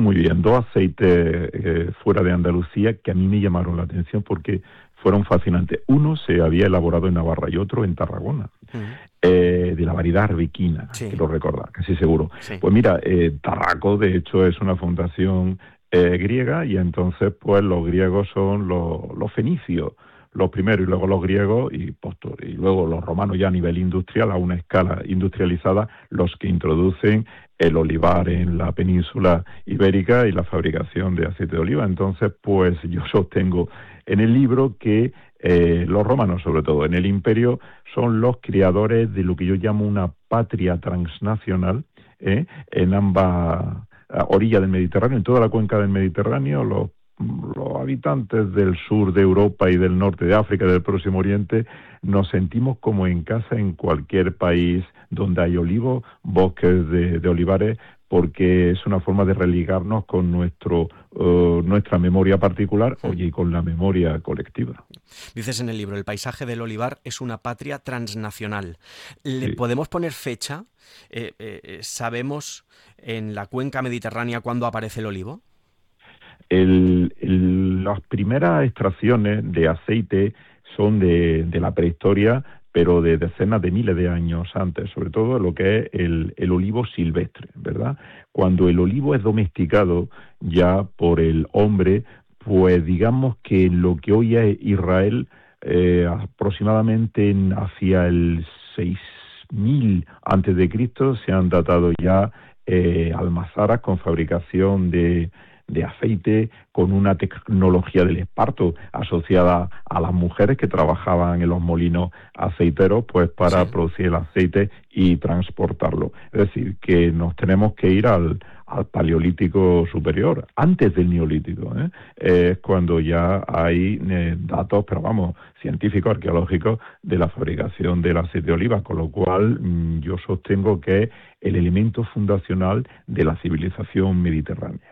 muy bien. Dos aceites fuera de Andalucía que a mí me llamaron la atención porque fueron fascinantes. Uno se había elaborado en Navarra y otro en Tarragona, de la variedad arbequina, Sí, quiero recordar, casi seguro. sí. Pues mira, Tarraco de hecho es una fundación griega, y entonces pues los griegos son los fenicios, los primeros, y luego los griegos y luego los romanos ya a nivel industrial, a una escala industrializada, los que introducen el olivar en la península ibérica y la fabricación de aceite de oliva. Entonces, pues yo sostengo en el libro que los romanos, sobre todo en el imperio, son los creadores de lo que yo llamo una patria transnacional, en ambas orillas del Mediterráneo, en toda la cuenca del Mediterráneo. Los habitantes del sur de Europa y del norte de África y del Próximo Oriente nos sentimos como en casa en cualquier país donde hay olivos, bosques de olivares, porque es una forma de religarnos con nuestra memoria particular, oye, y con la memoria colectiva. Dices en el libro, el paisaje del olivar es una patria transnacional. ¿Le Sí. podemos poner fecha? ¿Sabemos en la cuenca mediterránea cuándo aparece el olivo? Las primeras extracciones de aceite son de la prehistoria, pero de decenas de miles de años antes, sobre todo lo que es el olivo silvestre, ¿verdad? Cuando el olivo es domesticado ya por el hombre, pues digamos que lo que hoy es Israel, aproximadamente hacia el 6000 antes de Cristo, se han datado ya almazaras con fabricación de aceite, con una tecnología del esparto asociada a las mujeres que trabajaban en los molinos aceiteros, pues para Sí. producir el aceite y transportarlo. Es decir, que nos tenemos que ir al Paleolítico superior, antes del Neolítico, ¿eh? Es cuando ya hay datos, pero vamos, científicos, arqueológicos, de la fabricación del aceite de oliva, con lo cual yo sostengo que es el elemento fundacional de la civilización mediterránea.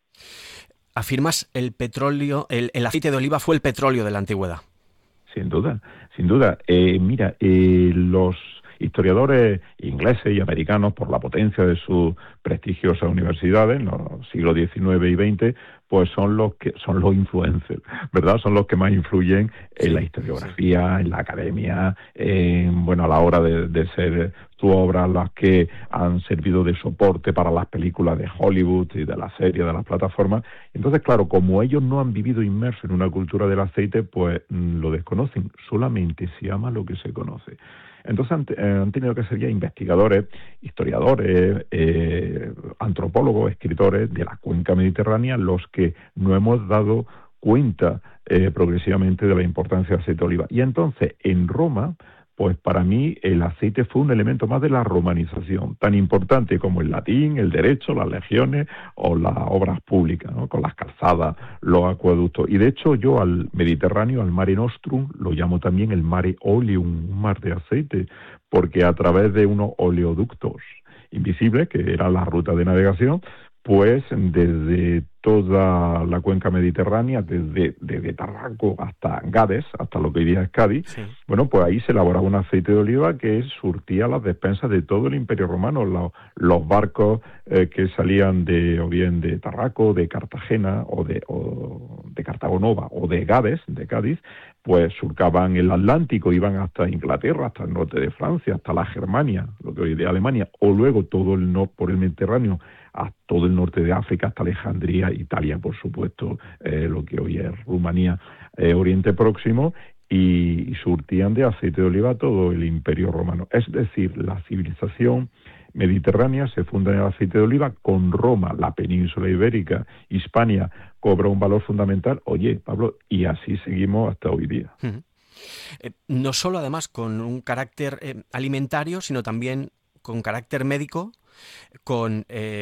Afirmas el petróleo, el aceite de oliva fue el petróleo de la antigüedad. Sin duda, sin duda. Mira, los historiadores ingleses y americanos, por la potencia de sus prestigiosas universidades en los siglos XIX y XX, pues son los influencers, ¿verdad? Son los que más influyen en la Sí, sí. historiografía, en la academia, bueno, a la hora de ser sus obras las que han servido de soporte para las películas de Hollywood y de las series, de las plataformas. Entonces, claro, como ellos no han vivido inmersos en una cultura del aceite, pues lo desconocen. Solamente se ama lo que se conoce. Entonces han tenido que ser ya investigadores, historiadores, antropólogos, escritores de la cuenca mediterránea los que nos hemos dado cuenta progresivamente de la importancia del aceite de oliva. Y entonces, en Roma, pues para mí el aceite fue un elemento más de la romanización, tan importante como el latín, el derecho, las legiones o las obras públicas, ¿no? Con las calzadas, los acueductos. Y de hecho yo al Mediterráneo, al Mare Nostrum, lo llamo también el Mare Oleum, un mar de aceite, porque a través de unos oleoductos invisibles, que era la ruta de navegación, pues desde toda la cuenca mediterránea, desde Tarraco hasta Gades, hasta lo que hoy día es Cádiz, Sí. bueno, pues ahí se elaboraba un aceite de oliva que surtía las despensas de todo el Imperio Romano. Los barcos que salían o bien de Tarraco, de Cartagena, o de Cartagonova, o de Gades, de Cádiz, pues surcaban el Atlántico, iban hasta Inglaterra, hasta el norte de Francia, hasta la Germania, lo que hoy es Alemania, o luego todo el norte por el Mediterráneo, a todo el norte de África, hasta Alejandría, Italia, por supuesto, lo que hoy es Rumanía, Oriente Próximo, y surtían de aceite de oliva todo el Imperio Romano. Es decir, la civilización mediterránea se funda en el aceite de oliva. Con Roma, la península ibérica, Hispania, cobra un valor fundamental. Oye, Pablo, y así seguimos hasta hoy día. Ujú. No solo además con un carácter alimentario, sino también con carácter médico, con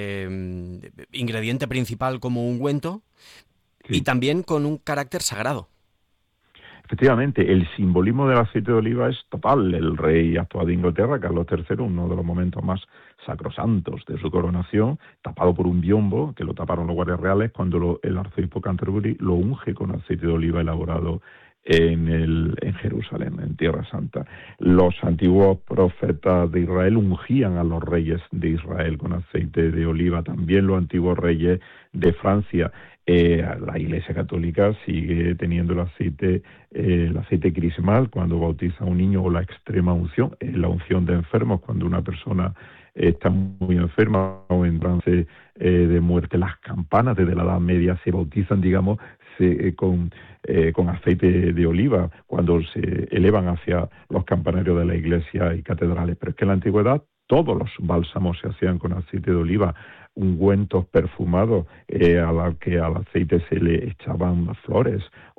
ingrediente principal como ungüento y Sí. también con un carácter sagrado. Efectivamente, el simbolismo del aceite de oliva es total. El rey actual de Inglaterra, Carlos III, uno de los momentos más sacrosantos de su coronación, tapado por un biombo, que lo taparon los guardias reales, cuando el arzobispo Canterbury lo unge con aceite de oliva elaborado en Jerusalén, en Tierra Santa. Los antiguos profetas de Israel ungían a los reyes de Israel con aceite de oliva, también los antiguos reyes de Francia. La Iglesia Católica sigue teniendo el aceite crismal cuando bautiza a un niño, o la extrema unción, la unción de enfermos cuando una persona está muy enferma o en trance de muerte. Las campanas desde la Edad Media se bautizan, digamos, con aceite de oliva cuando se elevan hacia los campanarios de la iglesia y catedrales. Pero es que en la antigüedad todos los bálsamos se hacían con aceite de oliva, ungüentos perfumados a la que al aceite se le echaban flores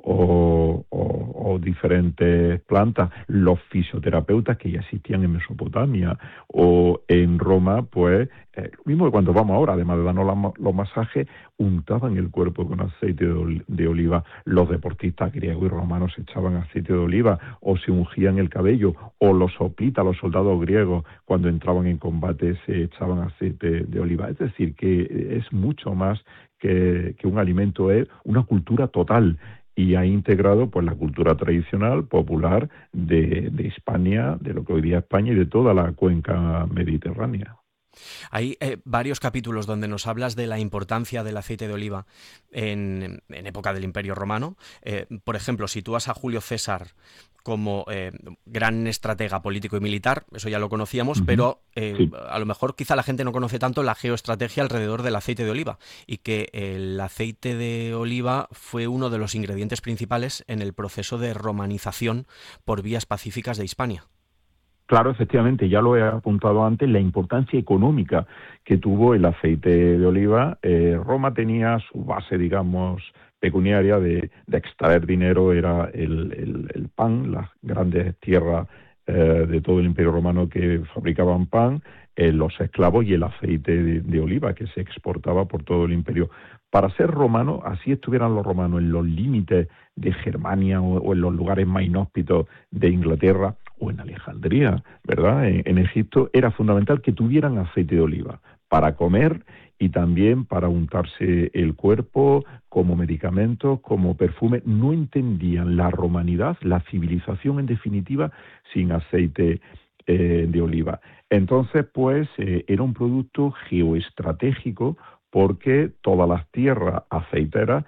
o diferentes plantas. Los fisioterapeutas que ya existían en Mesopotamia o en Roma, pues lo mismo que cuando vamos ahora, además de darnos los masajes, untaban el cuerpo con aceite de oliva. Los deportistas griegos y romanos echaban aceite de oliva o se ungían el cabello, o los soplitas, los soldados griegos, cuando entraban en combate se echaban aceite de oliva. Es decir, que es mucho más que un alimento, es una cultura total, y ha integrado pues la cultura tradicional, popular de Hispania, de lo que hoy día es España, y de toda la cuenca mediterránea. Hay varios capítulos donde nos hablas de la importancia del aceite de oliva en época del Imperio Romano. Por ejemplo, sitúas a Julio César como gran estratega político y militar, eso ya lo conocíamos, pero Sí. a lo mejor quizá la gente no conoce tanto la geoestrategia alrededor del aceite de oliva, y que el aceite de oliva fue uno de los ingredientes principales en el proceso de romanización por vías pacíficas de Hispania. Claro, efectivamente, ya lo he apuntado antes, la importancia económica que tuvo el aceite de oliva. Roma tenía su base, digamos, pecuniaria de extraer dinero, era el pan, las grandes tierras de todo el Imperio Romano que fabricaban pan, los esclavos y el aceite de oliva que se exportaba por todo el imperio. Para ser romano, así estuvieran los romanos en los límites de Germania o en los lugares más inhóspitos de Inglaterra o en Alejandría, ¿verdad? En Egipto era fundamental que tuvieran aceite de oliva para comer y también para untarse el cuerpo, como medicamento, como perfume. No entendían la romanidad, la civilización en definitiva, sin aceite de oliva. Entonces, pues, era un producto geoestratégico, porque todas las tierras aceiteras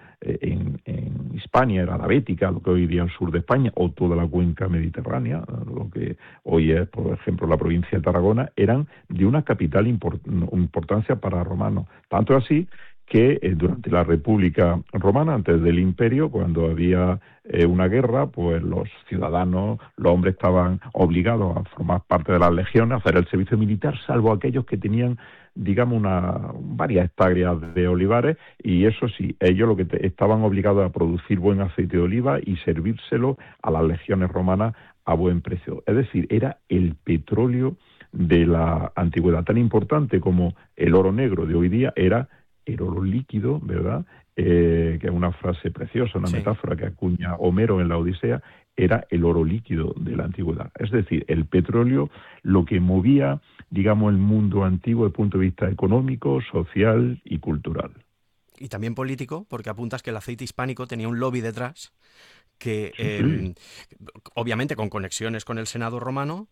en Hispania, era la Bética, lo que hoy día es el sur de España, o toda la cuenca mediterránea, lo que hoy es, por ejemplo, la provincia de Tarragona, eran de una capital importancia para romanos. Tanto así que durante la República Romana, antes del Imperio, cuando había una guerra, pues los ciudadanos, los hombres estaban obligados a formar parte de las legiones, a hacer el servicio militar, salvo aquellos que tenían, digamos, varias hectáreas de olivares, y eso sí, ellos lo que estaban obligados a producir buen aceite de oliva y servírselo a las legiones romanas a buen precio. Es decir, era el petróleo de la antigüedad. Tan importante como el oro negro de hoy día era el oro líquido, ¿verdad? Que es una frase preciosa, una Sí. metáfora que acuña Homero en la Odisea, era el oro líquido de la antigüedad. Es decir, el petróleo, lo que movía, digamos, el mundo antiguo desde el punto de vista económico, social y cultural. Y también político, porque apuntas que el aceite hispánico tenía un lobby detrás que, Sí. obviamente, con conexiones con el Senado romano,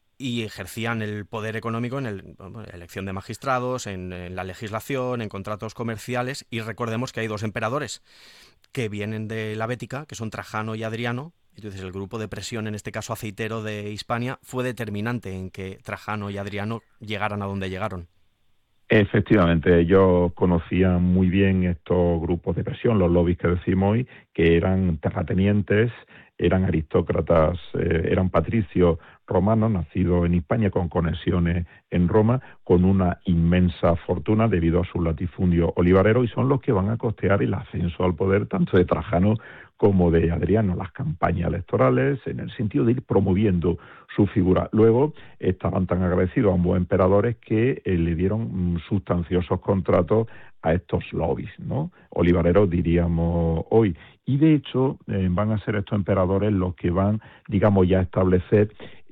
y ejercían el poder económico en la elección de magistrados, en la legislación, en contratos comerciales. Y recordemos que hay dos emperadores que vienen de la Bética, que son Trajano y Adriano. Entonces el grupo de presión, en este caso aceitero de Hispania, fue determinante en que Trajano y Adriano llegaran a donde llegaron. Efectivamente, ellos conocían muy bien estos grupos de presión, los lobbies que decimos hoy, que eran terratenientes, eran aristócratas, eran patricios romanos nacidos en Hispania con conexiones en Roma, con una inmensa fortuna debido a su latifundio olivarero, y son los que van a costear el ascenso al poder tanto de Trajano como de Adriano, las campañas electorales, en el sentido de ir promoviendo su figura. Luego estaban tan agradecidos a ambos emperadores que le dieron sustanciosos contratos a estos lobbies, ¿no? Olivareros, diríamos hoy. Y de hecho van a ser estos emperadores los que van, digamos, ya a establecer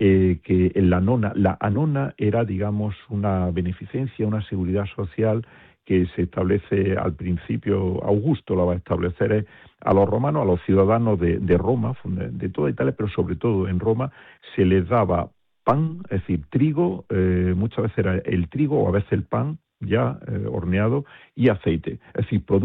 que en la anona era, digamos, una beneficencia, una seguridad social que se establece al principio, Augusto la va a establecer, es a los romanos, a los ciudadanos de Roma, de toda Italia, pero sobre todo en Roma, se les daba pan, es decir, trigo, muchas veces era el trigo o a veces el pan ya horneado, y aceite, es decir,